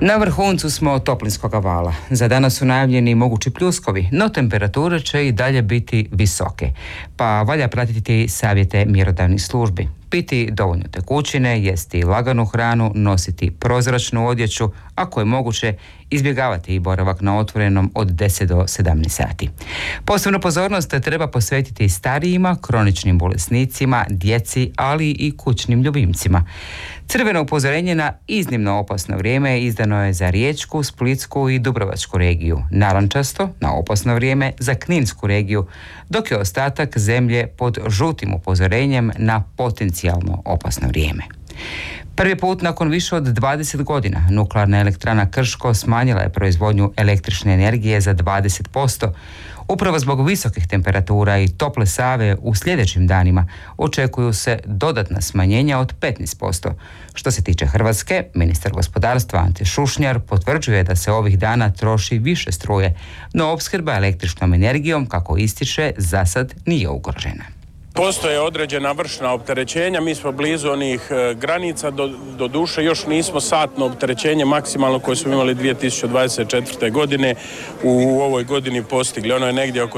Na vrhuncu smo toplinskog vala. Za danas su najavljeni mogući pljuskovi, no temperature će i dalje biti visoke. Pa valja pratiti savjete mjerodavnih službi. Piti dovoljno tekućine, jesti laganu hranu, nositi prozračnu odjeću, ako je moguće izbjegavati i boravak na otvorenom od 10 do 17 sati. Posebnu pozornost treba posvetiti starijima, kroničnim bolesnicima, djeci, ali i kućnim ljubimcima. Crveno upozorenje na iznimno opasno vrijeme izdano je za Riječku, Splitsku i Dubrovačku regiju, narančasto na opasno vrijeme za Kninsku regiju, dok je ostatak zemlje pod žutim upozorenjem na potencijalno opasno vrijeme. Prvi put nakon više od 20 godina nuklearna elektrana Krško smanjila je proizvodnju električne energije za 20%. Upravo zbog visokih temperatura i tople Save u sljedećim danima očekuju se dodatna smanjenja od 15%. Što se tiče Hrvatske, ministar gospodarstva Ante Šušnjar potvrđuje da se ovih dana troši više struje, no opskrba električnom energijom, kako ističe, za sad nije ugrožena. Postoje određena vršna opterećenja, mi smo blizu onih granica, do duše još nismo satno opterećenje maksimalno koje smo imali 2024. godine u ovoj godini postigli. Ono je negdje oko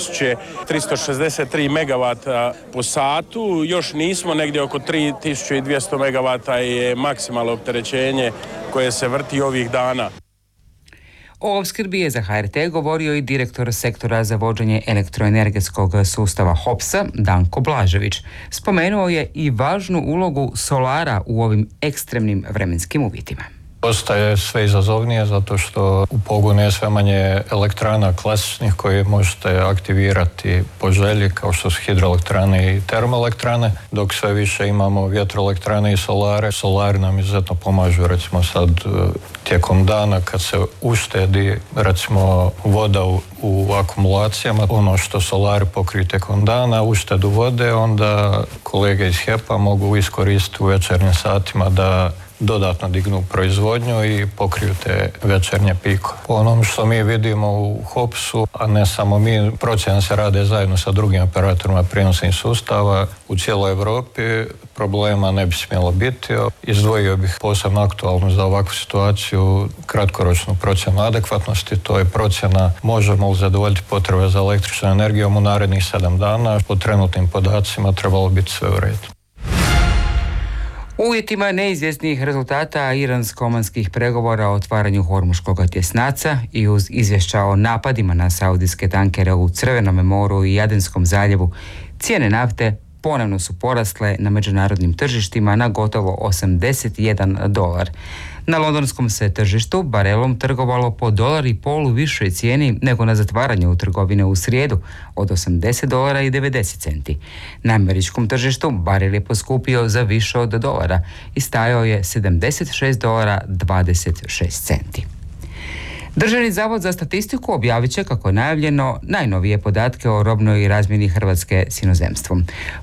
3363 megavata po satu, još nismo, negdje oko 3200 megavata je maksimalno opterećenje koje se vrti ovih dana. O opskrbi je za HRT govorio i direktor sektora za vođenje elektroenergetskog sustava HOPS-a Danko Blažević. Spomenuo je i važnu ulogu solara u ovim ekstremnim vremenskim uvjetima. Postaje sve izazovnije zato što u pogonu je sve manje elektrana klasičnih koje možete aktivirati po želji, kao što su hidroelektrane i termoelektrane, dok sve više imamo vjetroelektrane i solare. Solari nam izuzetno pomažu, recimo sad tijekom dana kad se uštedi recimo voda u akumulacijama, ono što solari pokriju tijekom dana, uštedu vode, onda kolege iz HEP-a mogu iskoristiti u večernjim satima da dodatno dignu proizvodnju i pokriju te večernje pikove. Po onom što mi vidimo u HOPS-u, a ne samo mi, procjene se rade zajedno sa drugim operatorima prijenosnih sustava u cijeloj Europi, problema ne bi smjelo biti. Izdvojio bih posebno aktualnu za ovakvu situaciju kratkoročnu procjenu adekvatnosti, to je procjena možemo li zadovoljiti potrebe za električnom energijom u narednih 7 dana. Po trenutnim podacima trebalo biti sve u redu. U uvjetima neizvjesnih rezultata iransko-omanskih pregovora o otvaranju Hormuškog tjesnaca i uz izvješća o napadima na saudijske tankere u Crvenome moru i Adenskom zaljevu, cijene nafte ponovno su porasle na međunarodnim tržištima na gotovo $81. Na londonskom se tržištu barelom trgovalo po $1,50 višoj cijeni nego na zatvaranju trgovine u srijedu od $80,90. Na američkom tržištu barel je poskupio za više od $1 i stajao je $76,26. Državni zavod za statistiku objavit će, kako je najavljeno, najnovije podatke o robnoj razmjeni Hrvatske s inozemstvom.